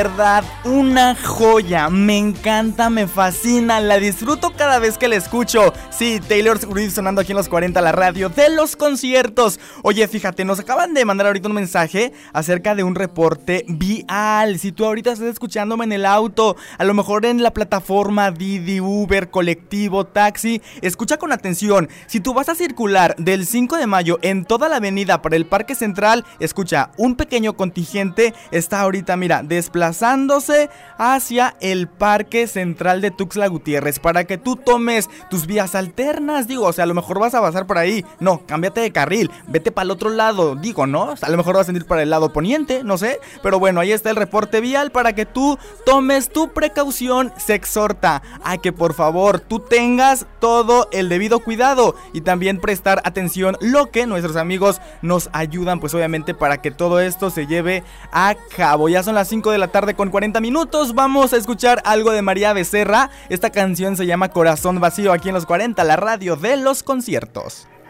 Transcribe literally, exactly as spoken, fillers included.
Verdad, una joya, me encanta, me fascina, la disfruto cada vez que la escucho. Sí, Taylor Swift sonando aquí en los cuarenta, la radio de los conciertos. Oye, fíjate, nos acaban de mandar ahorita un mensaje acerca de un reporte vial. Si tú ahorita estás escuchándome en el auto, a lo mejor en la plataforma Didi, Uber, colectivo, taxi, escucha con atención. Si tú vas a circular del cinco de mayo en toda la avenida para el Parque Central, escucha, un pequeño contingente está ahorita, mira, desplazado hacia el Parque Central de Tuxtla Gutiérrez para que tú tomes tus vías alternas. Digo, o sea, a lo mejor vas a pasar por ahí. No, cámbiate de carril, vete para el otro lado. Digo, ¿no? A lo mejor vas a ir para el lado poniente, no sé. Pero bueno, ahí está el reporte vial para que tú tomes tu precaución. Se exhorta a que por favor tú tengas todo el debido cuidado y también prestar atención lo que nuestros amigos nos ayudan, pues obviamente para que todo esto se lleve a cabo. Ya son las cinco de la tarde con cuarenta minutos, vamos a escuchar algo de María Becerra. Esta canción se llama Corazón Vacío aquí en los cuarenta, la radio de los conciertos.